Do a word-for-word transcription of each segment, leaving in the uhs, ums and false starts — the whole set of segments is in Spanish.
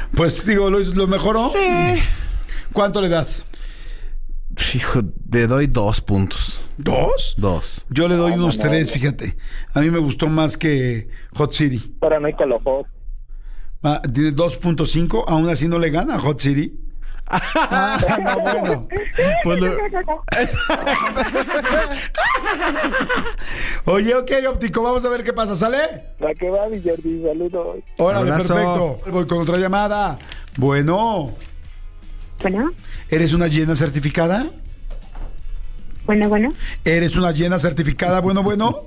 Pues digo, ¿lo, lo mejoró? Sí. ¿Cuánto le das? Hijo, le doy dos puntos. ¿Dos? Dos. Yo le doy No, unos no, no, tres, no. fíjate. A mí me gustó más que Hot City. Paranoico lo hot. Ah, tiene dos punto cinco, aún así no le gana a Hot City. Ah, no, bueno. Pues lo- Oye, ok, óptico, vamos a ver qué pasa, ¿sale? La que va, mi Jordi, saludos. Órale, Abrazo. perfecto. Voy con otra llamada. Bueno, Bueno, ¿eres una llena certificada? bueno, bueno. ¿Eres una llena certificada? Bueno, bueno.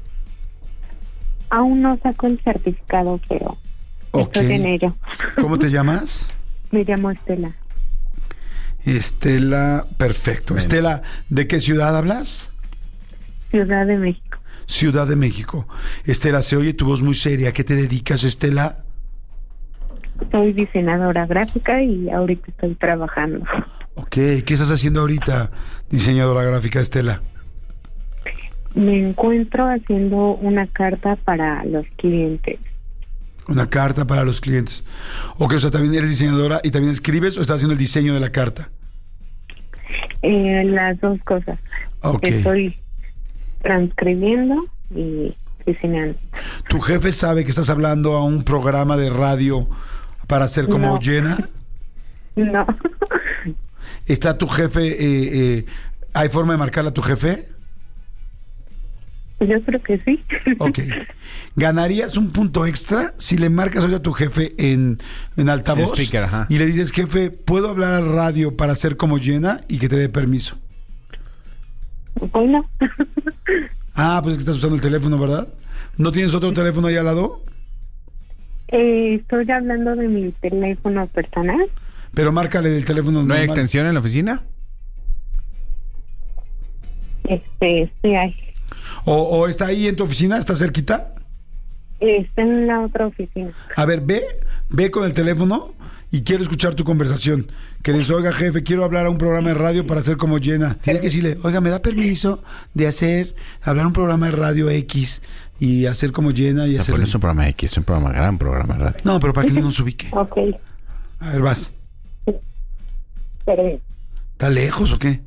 Aún no saco el certificado, pero Ok. estoy en ello. ¿Cómo te llamas? Me llamo Estela, Estela, perfecto. Bueno. Estela, ¿de qué ciudad hablas? Ciudad de México. Ciudad de México. Estela, se oye tu voz muy seria. ¿A qué te dedicas, Estela? Soy diseñadora gráfica y ahorita estoy trabajando. Ok, ¿qué estás haciendo ahorita, diseñadora gráfica, Estela? Me encuentro haciendo una carta para los clientes. Una carta para los clientes. Ok, o sea, ¿también eres diseñadora y también escribes o estás haciendo el diseño de la carta? Eh, las dos cosas. Ok. Estoy transcribiendo y diseñando. ¿Tu jefe sabe que estás hablando a un programa de radio para ser como No. Jenna? No. ¿Está tu jefe, eh, eh, hay forma de marcarle a tu jefe? Yo creo que sí. Ok. ¿Ganarías un punto extra si le marcas hoy a tu jefe en, en altavoz? En speaker, ajá. Y le dices, jefe, ¿puedo hablar al radio para ser como Jenna? Y que te dé permiso. Bueno. Ah, pues es que estás usando el teléfono, ¿verdad? ¿No tienes otro teléfono ahí al lado? Eh, estoy hablando de mi teléfono personal. Pero márcale del teléfono ¿No hay normal. extensión en la oficina? Este, sí hay. O, ¿O está ahí en tu oficina? ¿Está cerquita? Está en la otra oficina. A ver, ve, ve con el teléfono y quiero escuchar tu conversación. Que les oiga, jefe, quiero hablar a un programa de radio para hacer como Jenna. Tienes que decirle, oiga, ¿me da permiso de hacer, hablar un programa de radio X y hacer como Jenna y No, hacer... pues no es un programa X, es un programa, gran programa de radio. No, pero para que no nos ubique. Ok. A ver, vas. Perdón. ¿Está lejos o qué?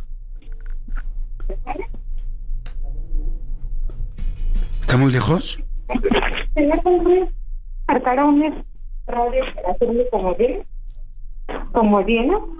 ¿Está muy lejos? Marcaron un radio para hacerme como bien, como lleno.